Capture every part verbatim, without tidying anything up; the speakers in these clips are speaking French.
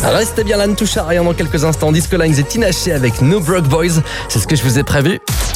Restez bien là, ne touchez à rien dans quelques instants. Disco Lines et Tina Shea avec No Broke Boys. C'est ce que je vous ai prévu.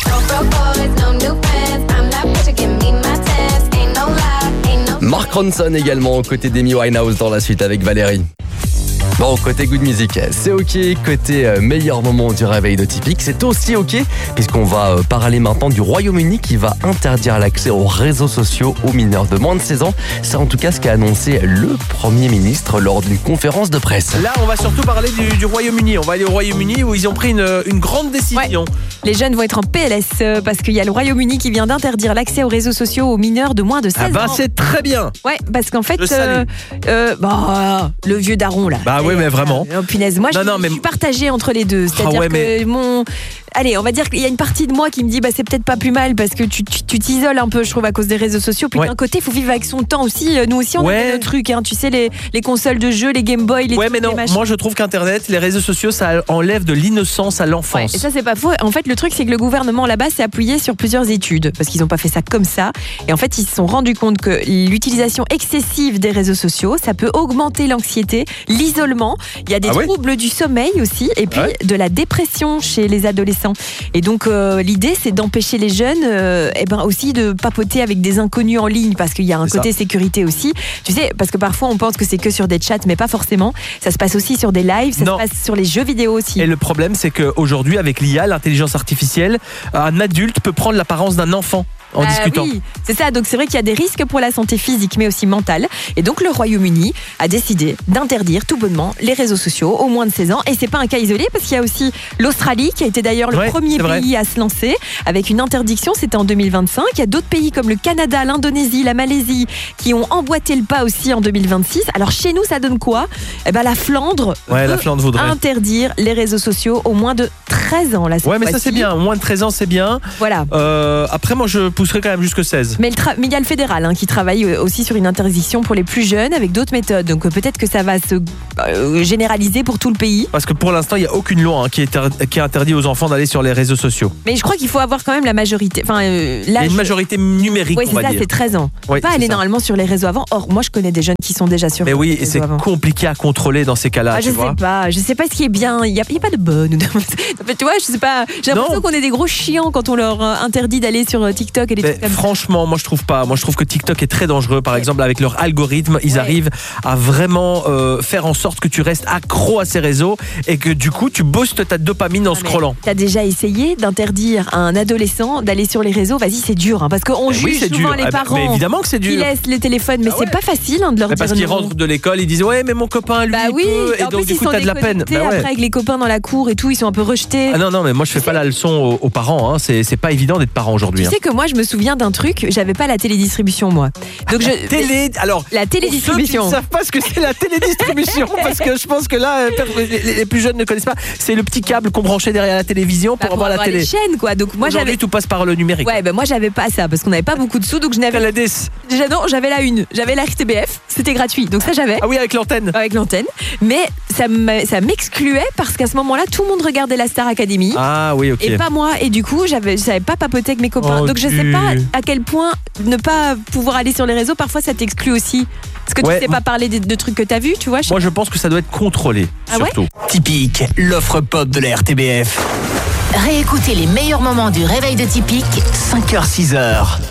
Mark Ronson également, aux côtés d'Amy Winehouse dans la suite avec Valérie. Bon, côté good music, c'est ok. Côté euh, meilleur moment du réveil de Typique, c'est aussi ok, puisqu'on va euh, parler maintenant du Royaume-Uni qui va interdire l'accès aux réseaux sociaux aux mineurs de moins de seize ans. C'est en tout cas ce qu'a annoncé le Premier ministre lors d'une conférence de presse. Là, on va surtout parler du, du Royaume-Uni. On va aller au Royaume-Uni où ils ont pris une, une grande décision. Ouais. Les jeunes vont être en P L S euh, parce qu'il y a le Royaume-Uni qui vient d'interdire l'accès aux réseaux sociaux aux mineurs de moins de seize Ah bah ans. c'est très bien. Ouais, parce qu'en fait, Je salue. euh, euh, bah, le vieux daron là. Bah ouais, mais vraiment. Oh, punaise, moi Non, je, non, mais- je suis partagée entre les deux. C'est-à-dire Ah ouais, que mais- mon... Allez, on va dire qu'il y a une partie de moi qui me dit bah c'est peut-être pas plus mal parce que tu tu- tu t'isoles un peu, je trouve, à cause des réseaux sociaux. Puis Ouais. d'un côté, il faut vivre avec son temps aussi. Nous aussi, on Ouais. a nos trucs, hein. Tu sais, les, les consoles de jeux, les Game Boy, les Ouais, trucs, mais non, les machins. moi je trouve qu'Internet, les réseaux sociaux, ça enlève de l'innocence à Ouais, l'enfance. et ça c'est pas faux. En fait, le truc c'est que le gouvernement là-bas s'est appuyé sur plusieurs études parce qu'ils n'ont pas fait ça comme ça. Et en fait, ils se sont rendus compte que l'utilisation excessive des réseaux sociaux, ça peut augmenter l'anxiété, l'isolement. Il y a des Ah ouais troubles du sommeil aussi, et puis Ah ouais de la dépression chez les adolescents. Et donc euh, l'idée c'est d'empêcher les jeunes, euh, et ben aussi de papoter avec des inconnus en ligne parce qu'il y a un C'est côté sécurité aussi. Tu sais, parce que parfois on pense que c'est que sur des chats, mais pas forcément. Ça se passe aussi sur des lives, ça Non. se passe sur les jeux vidéo aussi. Et le problème, c'est qu'aujourd'hui, avec l'I A, l'intelligence artificielle, un adulte peut prendre l'apparence d'un enfant en Ah discutant. Oui, c'est ça. Donc c'est vrai qu'il y a des risques pour la santé physique, mais aussi mentale. Et donc le Royaume-Uni a décidé d'interdire tout bonnement les réseaux sociaux aux moins de seize ans. Et c'est pas un cas isolé parce qu'il y a aussi l'Australie qui a été d'ailleurs le Ouais, premier c'est vrai. pays à se lancer avec une interdiction. C'était en deux mille vingt-cinq. Il y a d'autres pays comme le Canada, l'Indonésie, la Malaisie qui ont emboîté le pas aussi en deux mille vingt-six. Alors chez nous, ça donne quoi ? Eh ben la Flandre Ouais, veut la Flandre voudrait. interdire les réseaux sociaux aux moins de treize ans. Là, cette Ouais, mais ça fois-ci. c'est bien. Moins de treize ans, c'est bien. Voilà. Euh, après, moi, je pousserais quand même jusque seize. Mais, le tra- mais il y a le fédéral hein, qui travaille euh, aussi sur une interdiction pour les plus jeunes avec d'autres méthodes. Donc euh, peut-être que ça va se euh, généraliser pour tout le pays. Parce que pour l'instant, il n'y a aucune loi hein, qui, est ter- qui interdit aux enfants d'aller sur les réseaux sociaux. Mais je crois qu'il faut avoir quand même la majorité. Enfin, euh, Il y a l'âge. une majorité numérique, Oui, on c'est va ça, dire. c'est treize ans. Oui, Pas c'est aller ça. normalement sur les réseaux avant. Or, moi, je connais des jeunes qui sont déjà sur Mais oui, les et réseaux c'est avant. compliqué à contrôler dans ces cas-là, Ah, tu je vois. sais pas, je sais pas ce qui est bien. Il n'y a, il y a pas de bonne ou de En fait, tu vois, je sais pas. J'ai l'impression Non. qu'on est des gros chiants quand on leur euh, interdit d'aller sur euh, TikTok et des Mais trucs comme ça. franchement, moi je trouve pas. Moi je trouve que TikTok est très dangereux. Par Ouais. exemple, avec leur algorithme, ils Ouais. arrivent à vraiment euh, faire en sorte que tu restes accro à ces réseaux et que du coup tu boostes ta dopamine en Ah, mais scrollant. T'as déjà essayé d'interdire à un adolescent d'aller sur les réseaux ? Vas-y, c'est dur, hein, parce qu'on Eh juge oui, c'est souvent dur. les Ah bah, parents. mais évidemment que c'est Qui dur. laissent les téléphones, mais Ah c'est ouais. pas facile hein, de leur Mais dire parce qu'ils non. rentrent de l'école, ils disent ouais, mais mon copain lui Bah il oui, peut. et Et en donc plus du ils coup sont t'as de la peine. déconnectés Bah ouais. après avec les copains dans la cour et tout, ils sont un peu rejetés. Ah non non, mais moi je fais pas la leçon aux, aux parents. Hein. C'est c'est pas évident d'être parent aujourd'hui. Tu hein. sais que moi je me souviens d'un truc, j'avais pas la télédistribution moi. Donc je Télé. Alors. la Pour ceux qui télédistribution. ne savent pas ce que c'est la télédistribution, parce que je pense que là, euh, les, les- les plus jeunes ne connaissent pas, c'est le petit câble qu'on branchait derrière la télévision pour Bah, avoir la télé. les chaînes quoi. Donc moi Aujourd'hui, j'avais tout passe par le numérique. Ouais, ben moi j'avais pas ça parce qu'on n'avait pas beaucoup de sous donc je T'as n'avais la D S. déjà non, j'avais la une, j'avais la R T B F, c'était gratuit. Donc ça j'avais. Ah oui, avec l'antenne. Avec l'antenne, mais ça me- ça m'excluait parce qu'à ce moment-là, tout le monde regardait la Star Academy Ah oui, ok. et pas moi. Et du coup, j'avais, je savais pas papoter avec mes copains. Oh, Donc je sais tu- pas à quel point ne pas pouvoir aller sur les réseaux, parfois ça t'exclut aussi. Parce que Ouais. tu sais pas parler de, de trucs que t'as vus, tu vois. je sais Moi, je pense que ça doit être contrôlé, Ah ouais surtout. Typique, l'offre pop de la R T B F. Réécoutez les meilleurs moments du réveil de Typique, cinq heures six heures.